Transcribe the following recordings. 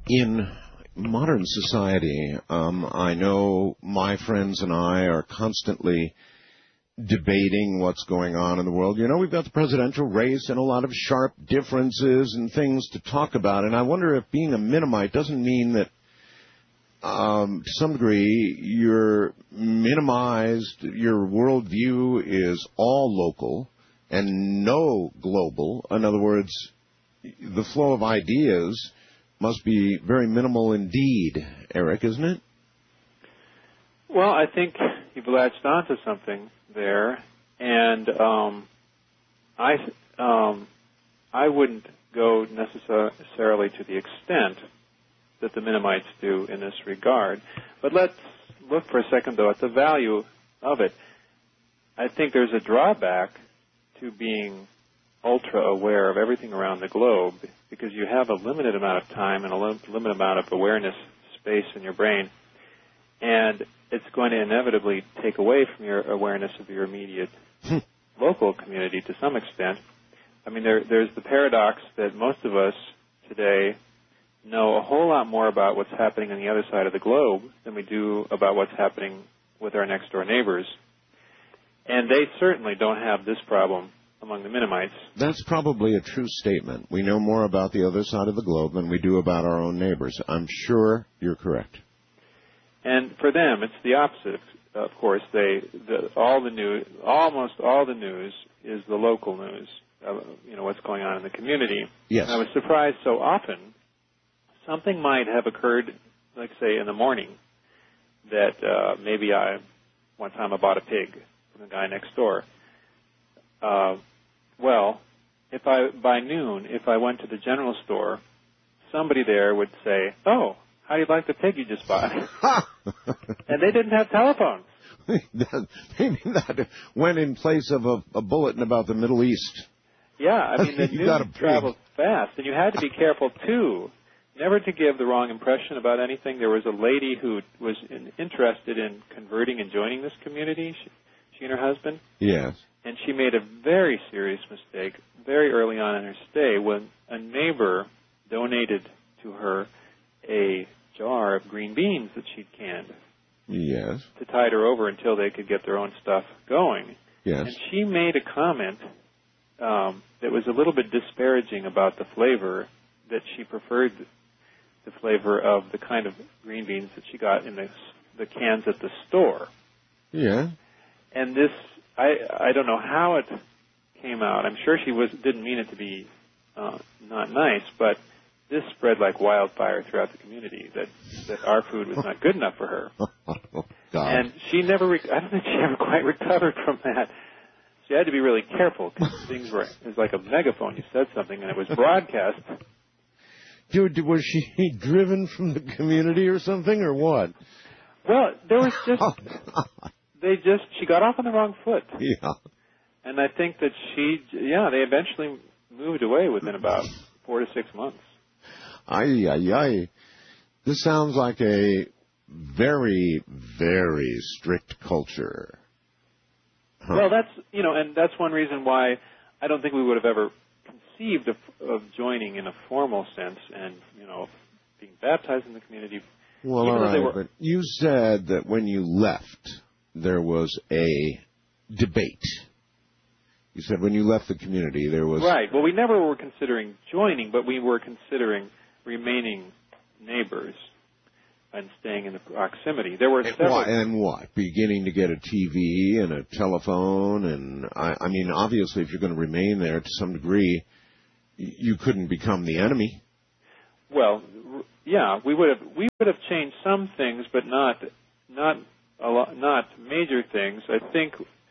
In modern society, I know my friends and I are constantly debating what's going on in the world. You know, we've got the presidential race and a lot of sharp differences and things to talk about. And I wonder if being a Mennonite doesn't mean that, to some degree, you're minimized, your worldview is all local and no global. In other words, the flow of ideas must be very minimal indeed, Eric, isn't it? Well, I think you've latched onto something there, and I wouldn't go necessarily to the extent that the Mennonites do in this regard. But let's look for a second, though, at the value of it. I think there's a drawback to being ultra-aware of everything around the globe because you have a limited amount of time and a limited amount of awareness space in your brain, and it's going to inevitably take away from your awareness of your immediate local community to some extent. I mean, there's the paradox that most of us today know a whole lot more about what's happening on the other side of the globe than we do about what's happening with our next-door neighbors. And they certainly don't have this problem among the Mennonites. That's probably a true statement. We know more about the other side of the globe than we do about our own neighbors. I'm sure you're correct. And for them, it's the opposite. Of course, almost all the news is the local news. What's going on in the community. Yes. And I was surprised so often something might have occurred, like say in the morning, that maybe one time I bought a pig from the guy next door. Well, by noon, if I went to the general store, somebody there would say, "Oh, how do you like the pig you just bought?" And they didn't have telephones. Maybe that went in place of a bulletin about the Middle East. Yeah, I mean, the news traveled fast, and you had to be careful, too, never to give the wrong impression about anything. There was a lady who was interested in converting and joining this community, she and her husband. Yes. And she made a very serious mistake very early on in her stay when a neighbor donated to her a jar of green beans that she'd canned. Yes. To tide her over until they could get their own stuff going. Yes. And she made a comment that was a little bit disparaging about the flavor, that she preferred the flavor of the kind of green beans that she got in the cans at the store. Yeah. And this, I don't know how it came out. I'm sure she didn't mean it to be not nice, but this spread like wildfire throughout the community, that our food was not good enough for her. Oh, God. And she I don't think she ever quite recovered from that. She had to be really careful because it was like a megaphone. You said something and it was broadcast. Dude, was she driven from the community or something, or what? Well, there was she got off on the wrong foot. Yeah. And I think that they eventually moved away within about 4 to 6 months. Ay. This sounds like a very, very strict culture. Huh. Well, that's one reason why I don't think we would have ever conceived of joining in a formal sense and, being baptized in the community. Well, all right, but you said that when you left, there was a debate. You said when you left the community, there was... Right. Well, we never were considering joining, but we were considering remaining neighbors and staying in the proximity. There were several... And what? Beginning to get a TV and a telephone, and I mean, obviously, if you're going to remain there to some degree, you couldn't become the enemy. Well, yeah, we would have changed some things, but not major things. I think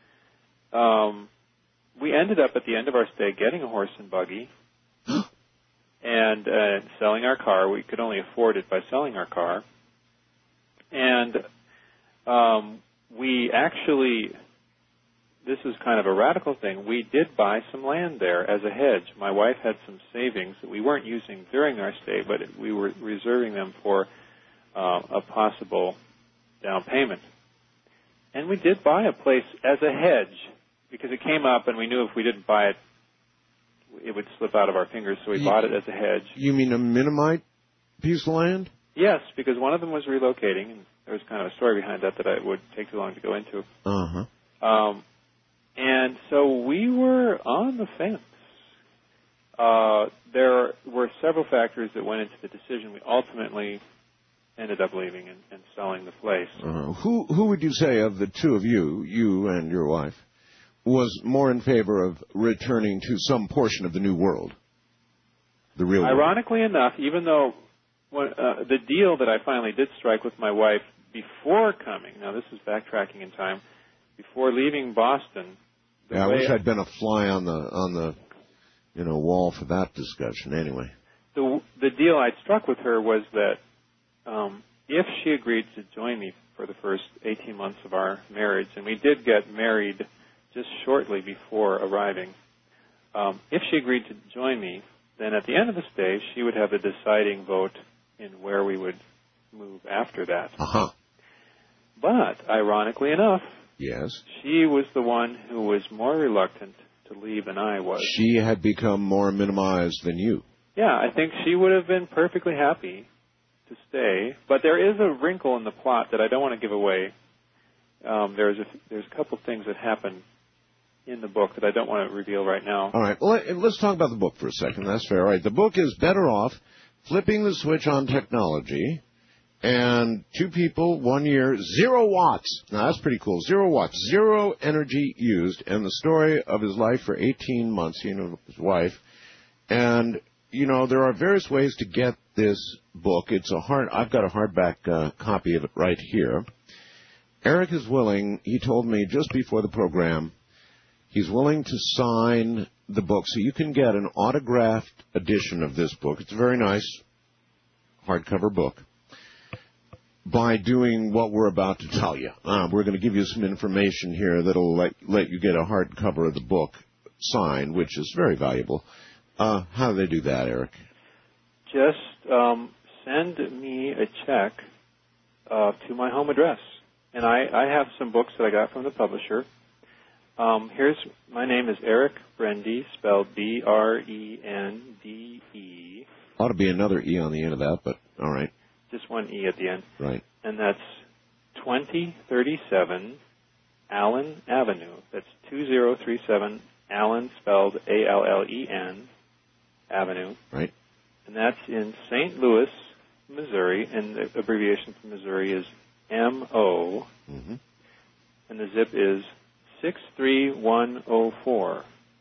we ended up at the end of our stay getting a horse and buggy and selling our car. We could only afford it by selling our car. And we actually, this is kind of a radical thing, we did buy some land there as a hedge. My wife had some savings that we weren't using during our stay, but we were reserving them for a possible down payment. And we did buy a place as a hedge because it came up and we knew if we didn't buy it, it would slip out of our fingers, so we bought it as a hedge. You mean a Mennonite piece of land? Yes, because one of them was relocating, and there was kind of a story behind that I would take too long to go into. Uh-huh. And so we were on the fence. There were several factors that went into the decision. We ultimately ended up leaving and selling the place. Who would you say of the two of you and your wife, was more in favor of returning to some portion of the new world, the real world? Ironically enough, even though the deal that I finally did strike with my wife before coming, now this is backtracking in time, before leaving Boston. I wish I'd been a fly on the wall for that discussion. Anyway, the deal I struck with her was that if she agreed to join me for the first 18 months of our marriage, and we did get married just shortly before arriving, if she agreed to join me, then at the end of the stay, she would have the deciding vote in where we would move after that. Uh-huh. But, ironically enough, yes, she was the one who was more reluctant to leave than I was. She had become more minimized than you. Yeah, I think she would have been perfectly happy to stay, but there is a wrinkle in the plot that I don't want to give away. There's a couple things that happen in the book that I don't want to reveal right now. All right, well, let's talk about the book for a second. That's fair. All right, the book is Better Off, Flipping the Switch on Technology, and 2 people, 1 year, 0 watts. Now, that's pretty cool. 0 watts, 0 energy used, and the story of his life for 18 months, his wife. And, there are various ways to get this book. I've got a hardback copy of it right here. Eric is willing, he told me just before the program, he's willing to sign the book so you can get an autographed edition of this book. It's a very nice hardcover book. By doing what we're about to tell you. We're going to give you some information here that'll let you get a hardcover of the book signed, which is very valuable. How do they do that, Eric? Just send me a check to my home address. And I have some books that I got from the publisher. My name is Eric Brendy, spelled Brende. Ought to be another E on the end of that, but all right. Just one E at the end. Right. And that's 2037 Allen Avenue. That's 2037 Allen, spelled Allen, Avenue. Right. And that's in St. Louis, Missouri, and the abbreviation for Missouri is MO. Mm-hmm. And the zip is 63104.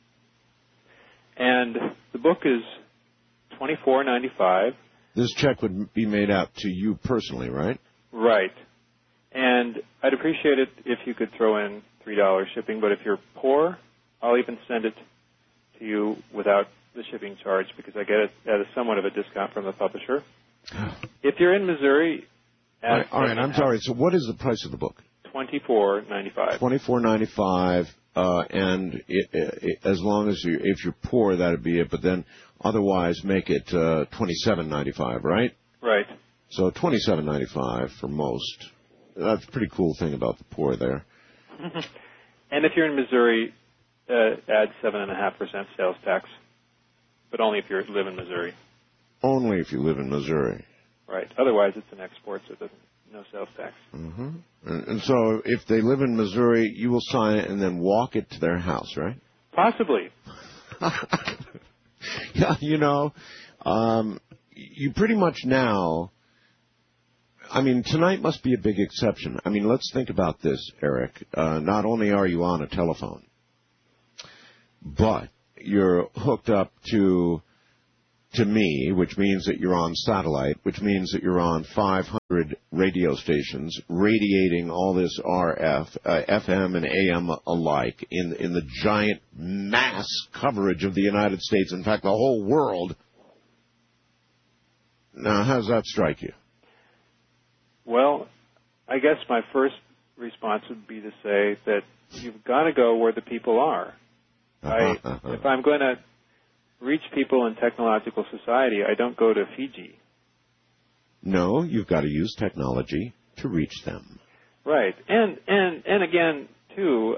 And the book is $24.95. This check would be made out to you personally, right? Right. And I'd appreciate it if you could throw in $3 shipping, but if you're poor, I'll even send it to you without the shipping charge because I get it at somewhat of a discount from the publisher. If you're in Missouri... All right, I'm sorry. So what is the price of the book? $24.95. $24.95, and as long as if you're poor, that'd be it. But then otherwise, make it $27.95, right? Right. So $27.95 for most. That's a pretty cool thing about the poor there. And if you're in Missouri, add 7.5% sales tax, but only if you live in Missouri. Only if you live in Missouri. Right. Otherwise, it's an export, so there's no sales tax. Mm-hmm. And so if they live in Missouri, you will sign it and then walk it to their house, right? Possibly. Yeah, you pretty much now, tonight must be a big exception. Let's think about this, Eric. Not only are you on a telephone, but you're hooked up to me, which means that you're on satellite, which means that you're on 500 radio stations radiating all this RF, FM and AM alike in the giant mass coverage of the United States, in fact, the whole world. Now, how does that strike you? Well, I guess my first response would be to say that you've got to go where the people are. If I'm going to reach people in technological society, I don't go to Fiji. No, you've got to use technology to reach them. Right. And again, too...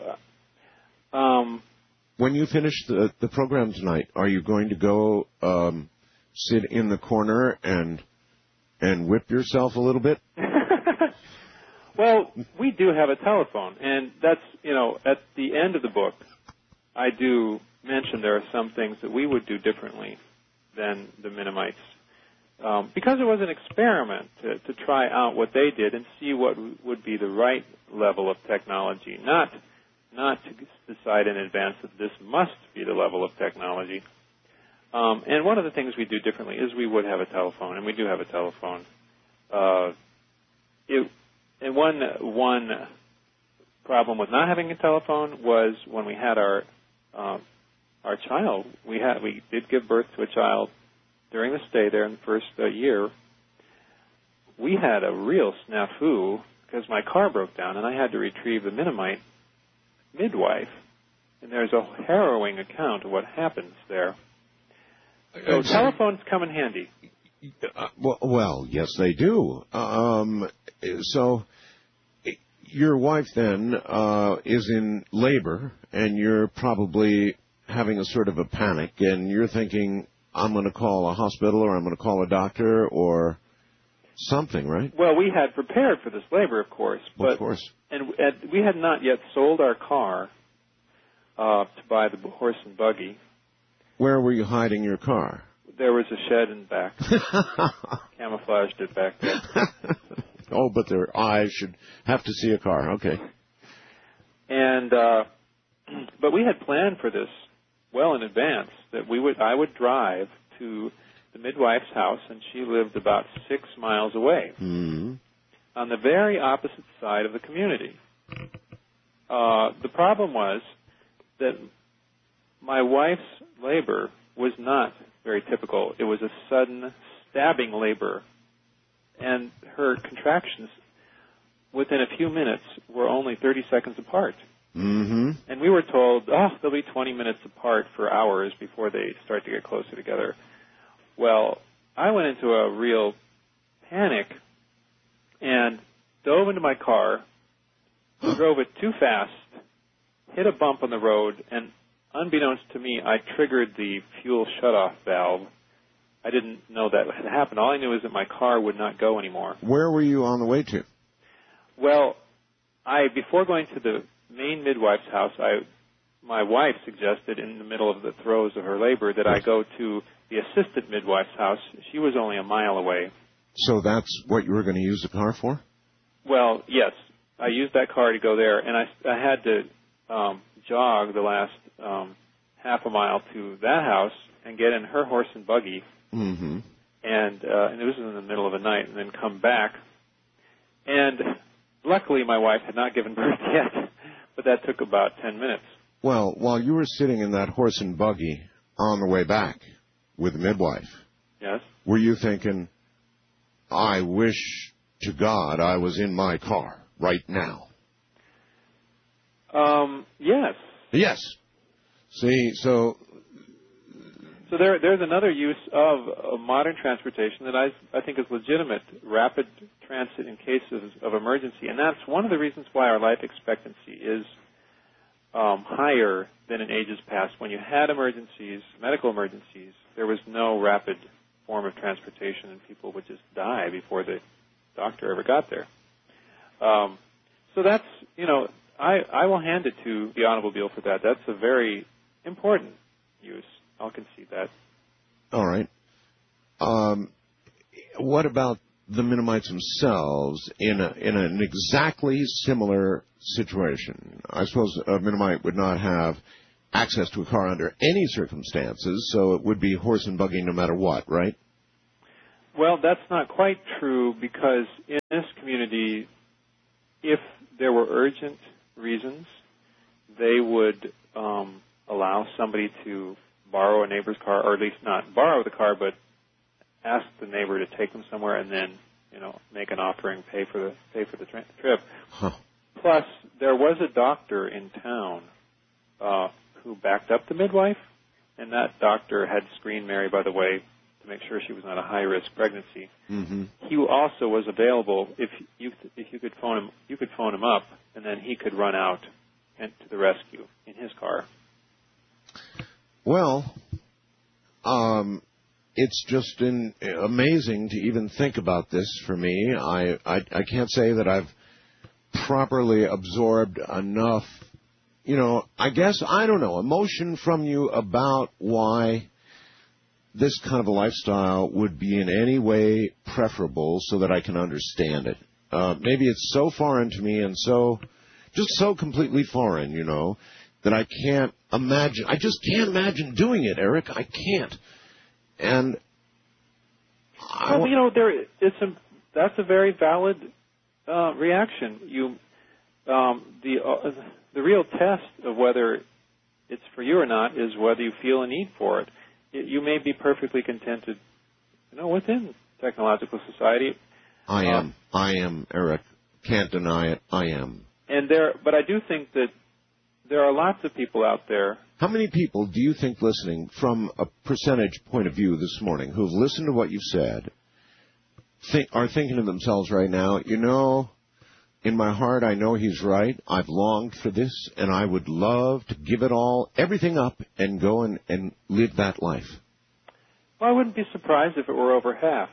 when you finish the program tonight, are you going to go sit in the corner and and whip yourself a little bit? Well, we do have a telephone, and that's, at the end of the book, I do mention there are some things that we would do differently than the Mennonites, because it was an experiment to try out what they did and see what would be the right level of technology, not to decide in advance that this must be the level of technology. And one of the things we do differently is we would have a telephone, and we do have a telephone. And one problem with not having a telephone was when we had our child. We did give birth to a child during the stay there in the first year. We had a real snafu because my car broke down, and I had to retrieve the Mennonite midwife. And there's a harrowing account of what happens there. So telephones come in handy. Well, yes, they do. So your wife then is in labor, and you're probably having a sort of a panic, and you're thinking, I'm going to call a hospital, or I'm going to call a doctor, or something, right? Well, we had prepared for this labor, of course. But, of course. And we had not yet sold our car to buy the horse and buggy. Where were you hiding your car? There was a shed in back. Camouflaged it back there. Oh, but their eyes should have to see a car. Okay. And but we had planned for this well in advance that I would drive to the midwife's house, and she lived about 6 miles away, on the very opposite side of the community. The problem was that my wife's labor was not very typical. It was a sudden stabbing labor, and her contractions within a few minutes were only 30 seconds apart. Mm-hmm. And we were told, they'll be 20 minutes apart for hours before they start to get closer together. Well, I went into a real panic and dove into my car, drove it too fast, hit a bump on the road, and unbeknownst to me, I triggered the fuel shutoff valve. I didn't know that had happened. All I knew is that my car would not go anymore. Where were you on the way to? Well, before going to the main midwife's house, my wife suggested in the middle of the throes of her labor that I go to the assistant midwife's house. She was only a mile away. So that's what you were going to use the car for? Well, yes. I used that car to go there, and I had to jog the last half a mile to that house and get in her horse and buggy. Mm-hmm. And it was in the middle of the night, and then come back. And luckily, my wife had not given birth yet, but that took about 10 minutes. Well, while you were sitting in that horse and buggy on the way back with the midwife, yes, were you thinking, I wish to God I was in my car right now? Yes. Yes. See, so there's another use of modern transportation that I think is legitimate, rapid transit in cases of emergency, and that's one of the reasons why our life expectancy is higher than in ages past. When you had emergencies, medical emergencies, there was no rapid form of transportation, and people would just die before the doctor ever got there. So that's, I will hand it to the automobile for that. That's a very important use. I'll concede that. All right. What about the Mennonites themselves in an exactly similar situation? I suppose a Mennonite would not have access to a car under any circumstances, so it would be horse and buggy no matter what, right? Well, that's not quite true, because in this community, if there were urgent reasons, they would allow somebody to borrow a neighbor's car, or at least not borrow the car, but ask the neighbor to take them somewhere and then, make an offer and pay for the trip. Huh. Plus, there was a doctor in town who backed up the midwife, and that doctor had screened Mary, by the way, to make sure she was not a high-risk pregnancy. Mm-hmm. He also was available if you could phone him. You could phone him up, and then he could run out and to the rescue in his car. Well, it's just amazing to even think about this for me. I can't say that I've properly absorbed enough, I guess, I don't know, emotion from you about why this kind of a lifestyle would be in any way preferable so that I can understand it. Maybe it's so foreign to me and just so completely foreign, that I can't imagine. I just can't imagine doing it, Eric. I can't. And that's a very valid reaction. The real test of whether it's for you or not is whether you feel a need for it. You may be perfectly contented, within technological society. I am, Eric. Can't deny it. I am. But I do think that there are lots of people out there. How many people do you think listening from a percentage point of view this morning who've listened to what you've said are thinking to themselves right now, in my heart I know he's right. I've longed for this, and I would love to give it all, everything up, and go and live that life? Well, I wouldn't be surprised if it were over half.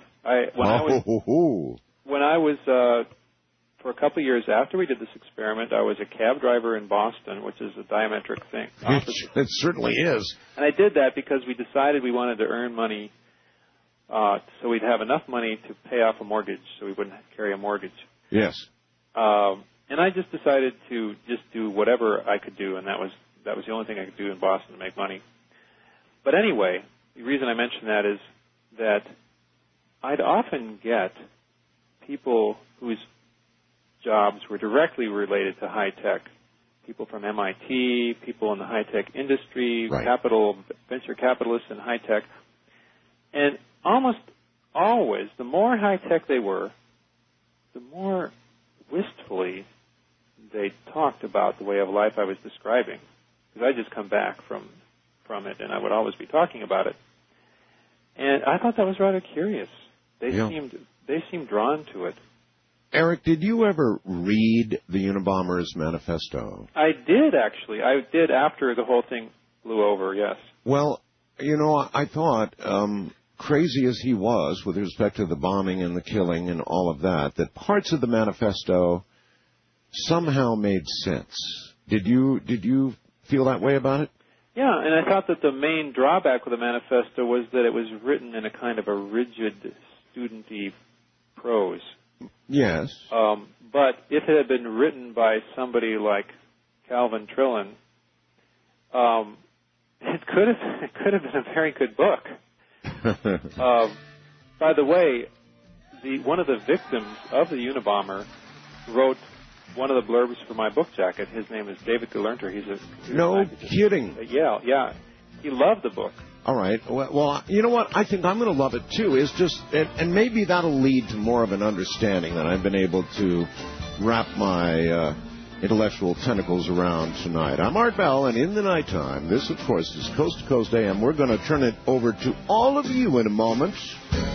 When I was for a couple of years after we did this experiment, I was a cab driver in Boston, which is a diametric thing. It certainly is. And I did that because we decided we wanted to earn money so we'd have enough money to pay off a mortgage so we wouldn't carry a mortgage. Yes. And I just decided to just do whatever I could do, and that was the only thing I could do in Boston to make money. But anyway, the reason I mention that is that I'd often get people whose jobs were directly related to high tech, people from MIT, people in the high tech industry, right. Venture capitalists in high tech, and almost always, the more high tech they were, the more wistfully they talked about the way of life I was describing, because I'd just come back from it, and I would always be talking about it. And I thought that was rather curious. They seemed drawn to it. Eric, did you ever read the Unabomber's manifesto? I did, actually. I did after the whole thing blew over, yes. Well, I thought, crazy as he was with respect to the bombing and the killing and all of that parts of the manifesto somehow made sense. Did you feel that way about it? Yeah, and I thought that the main drawback with the manifesto was that it was written in a kind of a rigid, student-y prose. Yes. But if it had been written by somebody like Calvin Trillin, it could have been a very good book. By the way, one of the victims of the Unabomber wrote one of the blurbs for my book jacket. His name is David Gelernter. He's a no kidding. Yeah. He loved the book. All right. Well, you know what? I think I'm going to love it too. And maybe that'll lead to more of an understanding that I've been able to wrap my intellectual tentacles around tonight. I'm Art Bell, and in the nighttime, this, of course, is Coast to Coast AM. We're going to turn it over to all of you in a moment.